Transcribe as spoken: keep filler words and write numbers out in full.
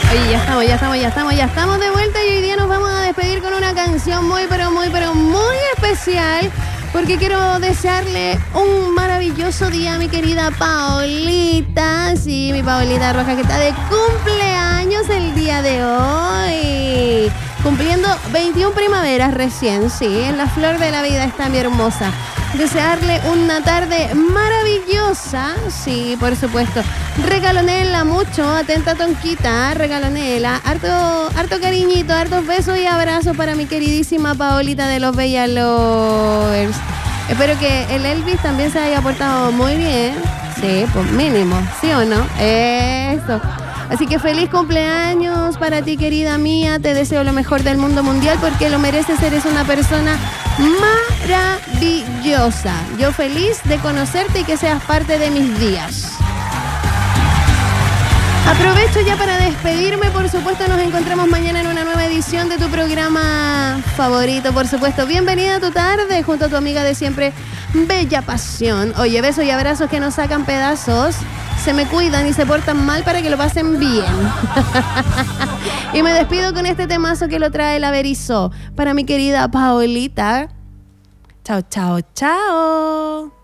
Oye, ya estamos, ya estamos, ya estamos, ya estamos de vuelta y hoy día nos vamos a despedir con una canción muy, pero muy, pero muy especial porque quiero desearle un maravilloso día a mi querida Paolita. Sí, mi Paolita Rojas, que está de cumpleaños el día de hoy. Cumpliendo veintiuna primaveras recién, sí, en la flor de la vida está mi hermosa. Desearle una tarde maravillosa, sí, por supuesto. Regalonela mucho, atenta Tonquita, regalonela. Harto, harto cariñito, hartos besos y abrazos para mi queridísima Paolita de los Bella Lovers. Espero que el Elvis también se haya portado muy bien. Sí, pues mínimo, ¿sí o no? Eso. Así que feliz cumpleaños para ti, querida mía. Te deseo lo mejor del mundo mundial porque lo mereces. Eres una persona maravillosa. Yo feliz de conocerte y que seas parte de mis días. Aprovecho ya para despedirme. Por supuesto, nos encontramos mañana en una nueva edición de tu programa favorito. Por supuesto, bienvenida a tu tarde junto a tu amiga de siempre, Bella Pasión. Oye, besos y abrazos que nos sacan pedazos. Se me cuidan y se portan mal para que lo pasen bien. Y me despido con este temazo que lo trae la Berizo para mi querida Paolita. Chao, chao, chao.